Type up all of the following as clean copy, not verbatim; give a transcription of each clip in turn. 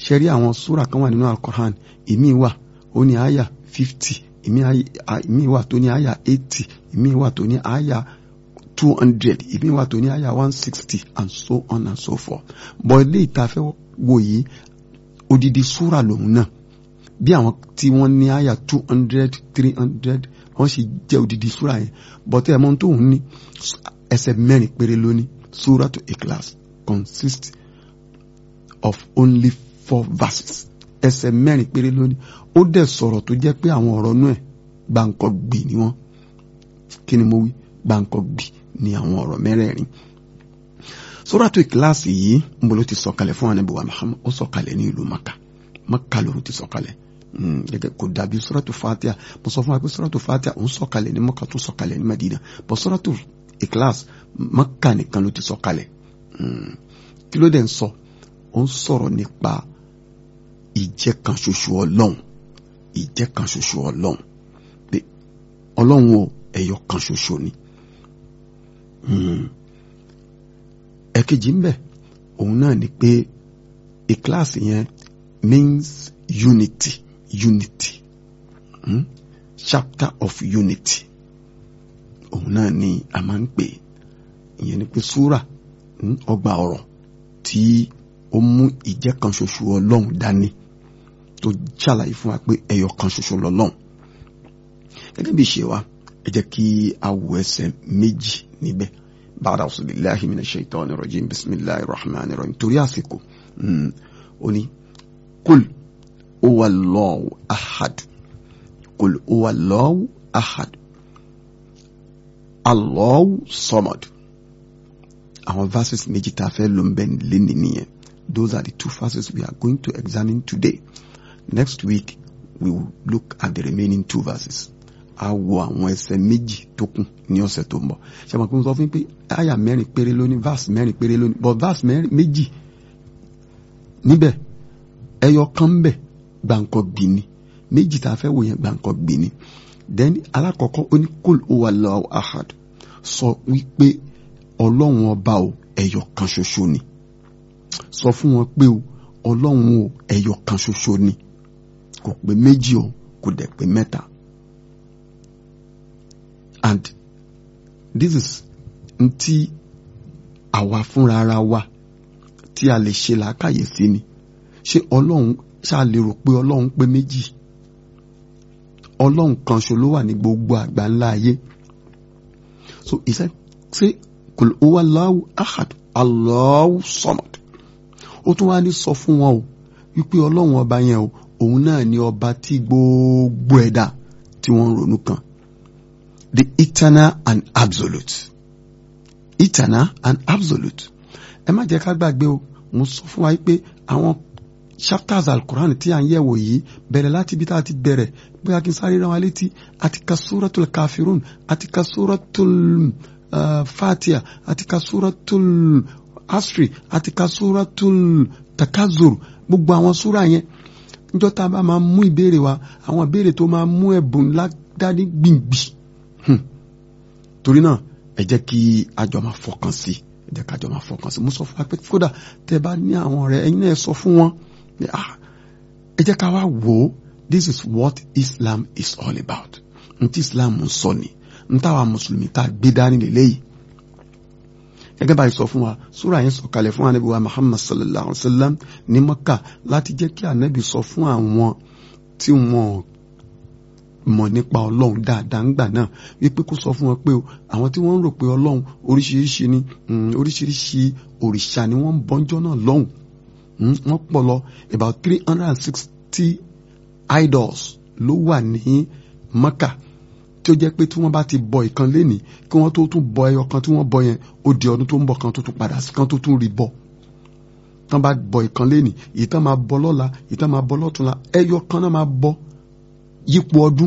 ṣe rí àwọn súrà kan wà nínú Al-Qur'an, ìmí wà ó ní àyà 50, ìmí wà tó ní àyà 80, ìmí wà tó ní àyà 200, ìmí wà tó ní àyà 160 and so on and so forth. But ilé ìtafẹ́ wò yìí odidi súrà lòun náà, bí àwọn tí wọ́n ní àyà 200, 300 wọ́n sì jẹ́ odidi súrà yẹn. But ẹ̀mọ́ tó ń ní ẹsẹ̀ mẹ́rin péré lónìí. Suratu Ikhlas consists of only 4 verses. Ẹsẹ̀ mẹ́rin péré lónìí. Ó dẹ̀ sọ̀rọ̀ tó jẹ́ pé àwọn ọ̀rọ̀ náà gbàǹkọ̀gbì ni wọ́n. Kí ni mo wí? Gbàǹkọ̀gbì ni àwọn ọ̀rọ̀ mẹ́rẹ̀ẹ̀rin. Suratu Ikhlas yìí ń bọ̀ ló ti sọ̀kalẹ̀ fún Ànábì wa Muhammad. Ó sọ̀kalẹ̀ ní ìlú Makkah. Makkah ló ti sọ̀kalẹ̀. Gẹ́gẹ́ kò dàbí Suratu Fatiha. Mo sọ fún wa pé Suratu Fatiha ń sọ̀kalẹ̀ ní Makkah tó sọ̀kalẹ̀ ní Madina. But Suratu Ikhlas Makkah nìkan ló ti sọ̀kalẹ̀. Kí ló dẹ̀ ń sọ? Ó ń sọ̀rọ̀ nípa ìjẹ́ kan ṣoṣo Ọlọ́run. Ìjẹ́ kan ṣoṣo Ọlọ́run. Pé Ọlọ́run o ẹyọ kan ṣoṣo ni. Ẹ̀kejì ń bẹ òun náà ni pé Ikhlas yẹn means unity. Chapter of unity. Òun náà ni a máa ń pè. Ìyẹn ni pé súrà ọgbà ọ̀rọ̀ tí ó mú ìjẹ́ kan ṣoṣo Ọlọ́run dání tó ṣàlàyé fún wa pé ẹyọ kan ṣoṣo lọ́lọ́run. Gẹ́gẹ́ bí ṣe wa ẹ jẹ́ kí a wo ẹsẹ̀ méjì níbẹ̀. Ba'da a'udhu billahi minash shaitanir rajim, bismillahir rahmanir rahim. Torí àsìkò ó ní kul huwallahu ahad, kul huwallahu ahad, Allahu samad. Àwọn verses méjì tá a fẹ́ lò ń bẹ lẹ́ni nìyẹn. Those are the 2 verses we are going to examine today. Next week we will look at the remaining 2 verses. A wo àwọn ẹsẹ̀ méjì tó kù ní ọ̀sẹ̀ tó ń bọ̀. Ṣé mo kún sọ fún pé àyà mẹ́rin péré lónìí, verse mẹ́rin péré lónìí, but verse méjì níbẹ̀ ẹyọ kan ń bẹ gbàǹkọ̀gbì ni, méjì tá a fẹ́ wò yẹn gbàǹkọ̀gbì ni. Then alákọ̀ọ́kọ́ ó ní kul huwallahu ahad, sọ wípé Ọlọ́run ọba o ẹyọ kan ṣoṣo ni. Sọ fún wọn pé o Ọlọ́run o ẹyọ kan ṣoṣo ni, kò pé méjì o, kò dẹ̀ pé mẹ́ta. And this is ntí àwa fúnra ara wa tí a lè ṣe làákàyèsí ni. Ṣé Ọlọ́run ṣá lè rò pé Ọlọ́run pé méjì? Ọlọ́run kan ṣo ló wà ní gbogbo àgbáńlá ayé. So he said, say kul huwallahu ahad, Allahu samad. Ó tún wá ní sọ fún wọn o wípé Ọlọ́run ọba yẹn o òun náà ni ọba tí gbogbo ẹ̀dá tí wọ́n ronú kan. The eternal and absolute. Eternal and absolute. Ẹ má jẹ́ ká gbàgbé o, mo sọ fún wa pé àwọn chapters Al-Quran tí a ń yẹ̀wò yìí bẹ̀rẹ̀ láti bí tá a ti bẹ̀rẹ̀, bóyá kí n sáré rán wa létí, àti ka suratul kafirun, àti ka suratul Fatiha, àti ka suratul Asri, àti ka suratul Takazur. Gbogbo àwọn súra yẹn níjọ́ tá a bá máa mú ìbéèrè wa, àwọn ìbéèrè tó máa mú ẹ̀bùn ládání gbìngbì. Torí náà ẹ jẹ́ kí a jọ máa fọkàn sí, ẹ jẹ́ ká jọ máa fọkàn sí. Mo sọ fún wa pé kódà tẹ́ bá ní àwọn ọ̀rẹ́ ẹ̀yin náà sọ fún wọn ẹ jẹ́ ká wá wò ó. This is what Islam is all about. Ntí Islam ń sọ ni, ntáwa mùsùlùmí tá a gbé dání lélẹ́yìí. Gẹ́gẹ́ bá a sọ fún wa, súra yẹn sọ̀kalẹ̀ fún Ànábì wa Muhammad sallallahu alaihi wa sallam ní Makkah láti jẹ́ kí Ànábì sọ fún àwọn tí wọ́n mọ̀ nípa Ọlọ́run dáadáa ńgbà náà wípé kó sọ fún wọn pé o àwọn tí wọ́n ń rò pé Ọlọ́run oríṣiríṣi ni, oríṣiríṣi òrìṣà ni wọ́n ń bọ́njọ́ náà lọ́hùn. Wọ́n pọ̀ lọ, about 360 idols ló wà ní Makkah tí ó jẹ́ pé tí wọ́n bá ti bọ ìkan lénìí kí wọ́n tó tún bọ ẹyọ kan tí wọ́n bọ yẹn ó di ọdún tó ń bọ̀ kan tó tún padà sí kan tó tún rí bọ. Tán bá bọ ìkan lénìí, ìtàn máa bọ lọ́la, ìtàn máa bọ lọ́túnla, ẹyọ kan náà máa bọ yípo ọdún.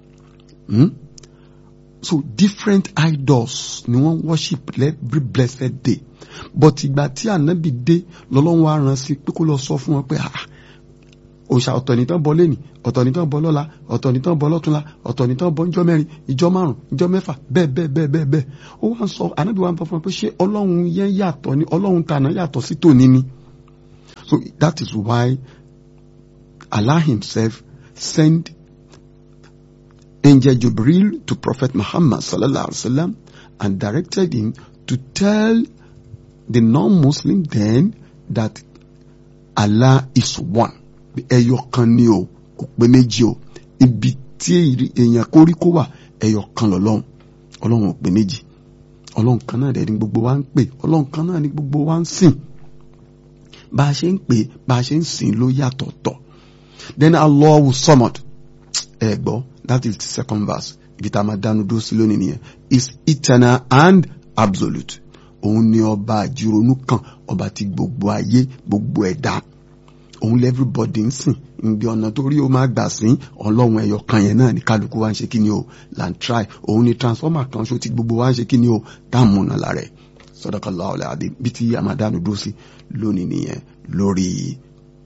So different idols ni wọ́n worship every blessed day. But ìgbà tí Ànábì dé lọ́lọ́run wá rán sí pé kó lọ sọ fún wọn pé òòṣà ọ̀tọ̀ nìtàn bọ lẹ́nìí, ọ̀tọ̀ nìtàn bọ lọ́la, ọ̀tọ̀ nìtàn bọ lọ́túnla, ọ̀tọ̀ nìtàn bọ ìjọ mẹ́rin, ìjọ márùn, ìjọ mẹ́fà, bẹ́ẹ̀. Ó wá ń sọ, Ànábì wá ń sọ fún wọn pé ṣé Ọlọ́run yẹn yàtọ̀ ni, Ọlọ́run tàná yàtọ̀ sí tòní ni. So that is why Allah himself sent Angel Jibril to Prophet Muhammad sallallahu alaihi wasallam and directed him to tell the non-Muslim then that Allah is one. Ẹyọ kan ni o, kò pé méjì o. Ibi tí èèyàn kóríkó wà, ẹyọ kan lọ́lọ́run. Ọlọ́run ò pé méjì. Ọlọ́run kan náà dẹ̀ ni gbogbo wa ń pè. Ọlọ́run kan náà ni gbogbo wa ń sìn. Bá a ṣe ń pè, bá a ṣe ń sìn ló yàtọ̀tọ̀. Then Allahu Samad. Ẹ gbọ́, that is the second verse. Ibi tá a máa dánu dúró sí lónìí nìyẹn. Is eternal and absolute. Òun ni ọba àjùrònú kan, ọba tí gbogbo ayé, gbogbo ẹ̀dá. Òun lè everybody ń sìn. Ibi ọ̀nà tó rí o máa gbà sìn, Ọlọ́run ẹyọ kan yẹn náà ni kálukú wa ń ṣe kí ni o, là ń try. Òun ni transformer kan ṣó tí gbogbo wa ń ṣe kí ni o, táàmù náà lára ẹ̀. Sadaqallahu al-azim. Bí tí a máa dánu dúró sí lónìí nìyẹn lórí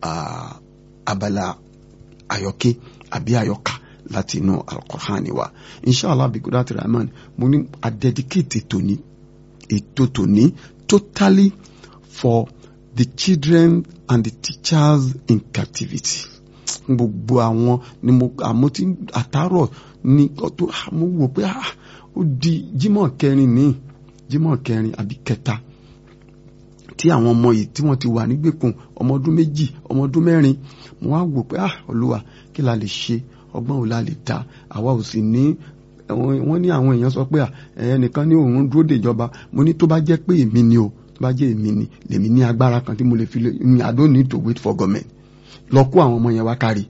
abala àyọkẹ́ àbí àyọkà láti inú Al-Qur'an wa. Inshallah bí Qudrat Rahman, mo ní a dedicate ètò tòní totally for the children and the teachers in captivity. Gbogbo àwọn ni mo ti àtàrọ̀ ní tó mo wò pé ó di Jímọ̀ kẹrin àbí kẹta tí àwọn ọmọ yìí tí wọ́n ti wà nígbèkùn ọmọ ọdún 2 ọmọ ọdún 4 mo wá wò pé Olúwa kí la lè ṣe, ọgbọ́n wo la lè dá, àwa ò sì ní wọ́n ní àwọn èèyàn sọ pé ẹnìkan ní òun dúró de ìjọba. Mo ní tó bá jẹ́ pé èmi ni o, tó bá jẹ́ èmi ni lèmi ní agbára kan tí mo lè fi lè I don't need to wait for government. Lọ kó àwọn ọmọ yẹn wá kárí.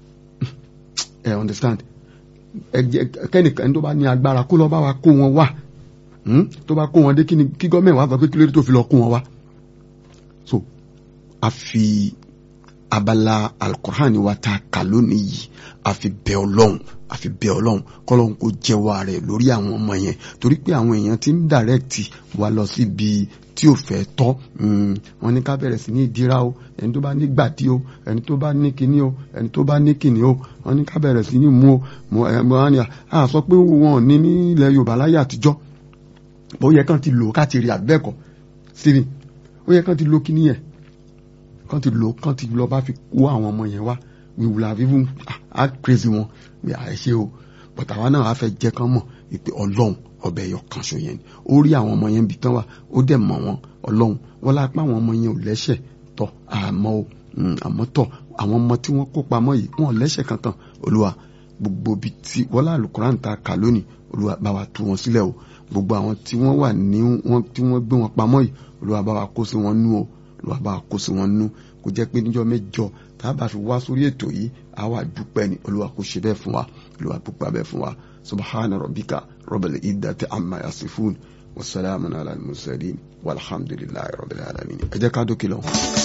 Understand? Kẹ́nìkan tó bá ní agbára kó lọ bá wa kó wọn wá. Tó bá kó wọn dé kí government wá sọ pé kí lórí tó fi lọ kó wọn wá. So a fi abala Al-Qur'an wa ta kà lónìí yìí a fi bẹ̀ Ọlọ́run kọ́lọ́run kó jẹ́wọ́ rẹ̀ lórí àwọn ọmọ yẹn, torí pé àwọn èèyàn ti ń direct wa lọ síbi tí ò fẹ́ tọ́. Wọ́n ní ká bẹ̀rẹ̀ sí ní ìdíra o, ẹni tó bá ní gbàdí o, ẹni tó bá ní kíní o, ẹni tó bá ní kíní o, wọ́n ní ká bẹ̀rẹ̀ sí ní mú o. Wọ́n ní a sọ pé wọn ò ní ilẹ̀ Yorùbá láyé àtijọ́. Ó yẹ kán ti lò káàkiri àbẹ́ẹ̀kọ́ síbi, ó yẹ kán ti lò kíní yẹn, kán ti lọ bá fi kó àwọn ọmọ yẹn wá. We will have even act crazy wọn bí àìṣe o, but àwa náà á fẹ́ jẹ́ kán mọ̀ pé Ọlọ́run ọbẹ̀ ẹyọ kan ṣo yẹn ni. Ó rí àwọn ọmọ yẹn bí tán wà, ó dẹ̀ mọ̀ wọn. Ọlọ́run wọ́n lápá àwọn ọmọ yẹn ò lẹ́ṣẹ̀ tọ́ àmọ́ tọ́ àwọn ọmọ tí wọ́n kó pamọ́ yìí wọ́n lẹ́ṣẹ̀ kankan. Olúwa gbogbo bí tí wọ́n Al-Qur'an ta kà lónìí, Olúwa bá wa tú wọn sílẹ̀ o. Gbogbo àwọn tí wọ́n wà ní tí wọ́n gbé wọn pamọ́ yìí, Olúwa bá wa kó sí wọn nú o. Olúwa bá wa kó sí wọn nú. Kò jẹ́ pé níjọ́ mẹ́jọ tá bá fi wá sórí ètò yìí a wá dúpẹ́ ni. Olúwa kó ṣe bẹ́ẹ̀ fún wa, Olúwa púpọ̀ bẹ́ẹ̀ fún wa. Subhana rabbika rabbil izzati amma yasifun wa salamun ala al-mursalin walhamdulillahi rabbil alamin. Ẹ jẹ́ ká dókè lọ.